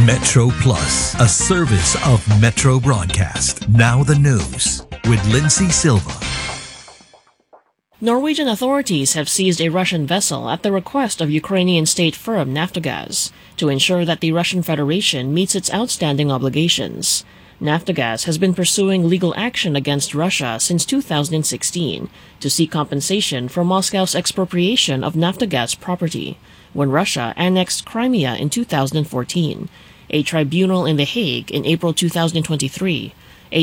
Metro Plus, a service of Metro Broadcast. Now the news with Lindsay Silva. Norwegian authorities have seized a Russian vessel at the request of Ukrainian state firm Naftogaz to ensure that the Russian Federation meets its outstanding obligations. Naftogaz has been pursuing legal action against Russia since 2016 to seek compensation for Moscow's expropriation of Naftogaz property when Russia annexed Crimea in 2014. A tribunal in The Hague in April 2023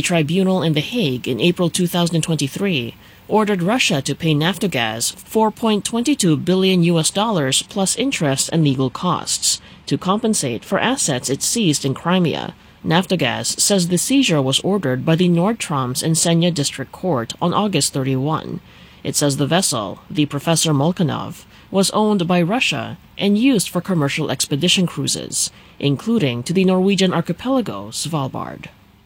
ordered Russia to pay Naftogaz $4.22 billion plus interest and legal costs to compensate for assets it seized in Crimea. Naftogaz says the seizure was ordered by the Nord-Troms and Senja District Court on August 31. It says the vessel, the Professor Molchanov, was owned by Russia and used for commercial expedition cruises, including to the Norwegian archipelago Svalbard.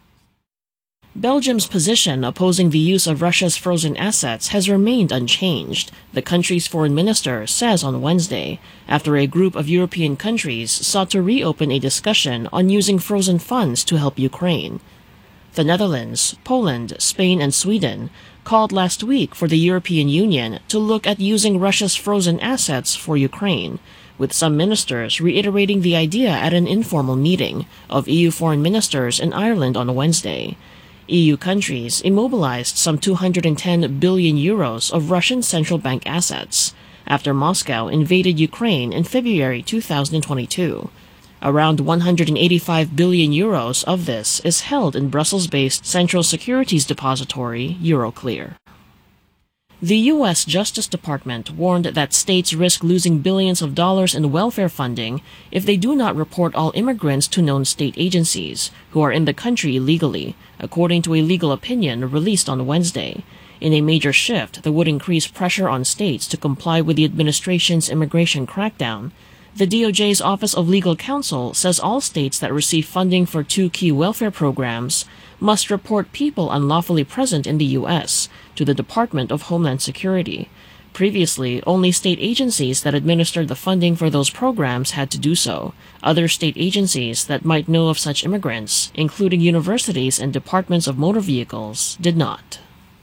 Belgium's position opposing the use of Russia's frozen assets has remained unchanged, the country's foreign minister says on Wednesday, after a group of European countries sought to reopen a discussion on using frozen funds to help Ukraine. The Netherlands, Poland, Spain, and Sweden called last week for the European Union to look at using Russia's frozen assets for Ukraine, with some ministers reiterating the idea at an informal meeting of EU foreign ministers in Ireland on Wednesday. EU countries immobilized some 210 billion euros of Russian central bank assets after Moscow invaded Ukraine in February 2022. Around 185 billion euros of this is held in Brussels-based Central Securities Depository Euroclear. The U.S. Justice Department warned that states risk losing billions of dollars in welfare funding if they do not report all immigrants to known state agencies who are in the country illegally, according to a legal opinion released on Wednesday. In a major shift that would increase pressure on states to comply with the administration's immigration crackdown, the DOJ's Office of Legal Counsel says all states that receive funding for two key welfare programs must report people unlawfully present in the U.S. to the Department of Homeland Security. Previously, only state agencies that administered the funding for those programs had to do so. Other state agencies that might know of such immigrants, including universities and departments of motor vehicles, did not.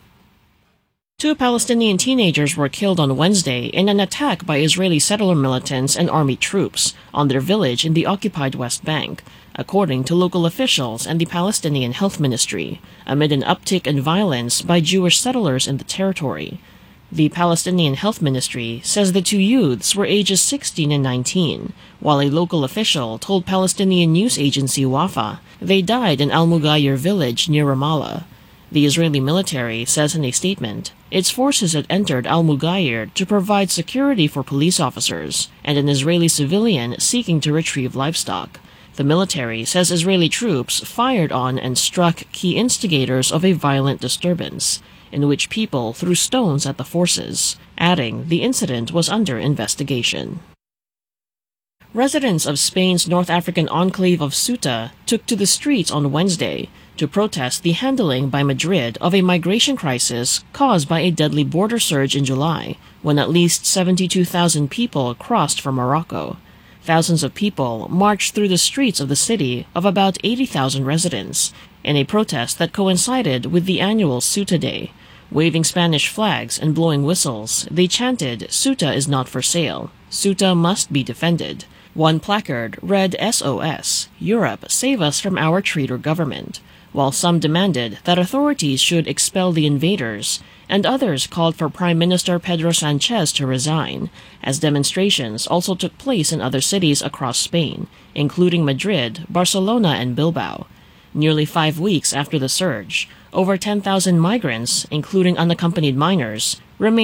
Two Palestinian teenagers were killed on Wednesday in an attack by Israeli settler militants and army troops on their village in the occupied West Bank, according to local officials and the Palestinian Health Ministry, amid an uptick in violence by Jewish settlers in the territory. The Palestinian Health Ministry says the two youths were ages 16 and 19, while a local official told Palestinian news agency Wafa they died in Al-Mughayr village near Ramallah. The Israeli military says in a statement, its forces had entered Al-Mughayr to provide security for police officers and an Israeli civilian seeking to retrieve livestock. The military says Israeli troops fired on and struck key instigators of a violent disturbance, in which people threw stones at the forces, adding the incident was under investigation. Residents of Spain's North African enclave of Ceuta took to the streets on Wednesday to protest the handling by Madrid of a migration crisis caused by a deadly border surge in July, when at least 72,000 people crossed from Morocco. Thousands of people marched through the streets of the city of about 80,000 residents in a protest that coincided with the annual Ceuta Day. Waving Spanish flags and blowing whistles, they chanted, "Ceuta is not for sale. Ceuta must be defended." One placard read SOS, Europe, save us from our traitor government, while some demanded that authorities should expel the invaders, and others called for Prime Minister Pedro Sanchez to resign, as demonstrations also took place in other cities across Spain, including Madrid, Barcelona, and Bilbao. Nearly 5 weeks after the surge, over 10,000 migrants, including unaccompanied minors, remain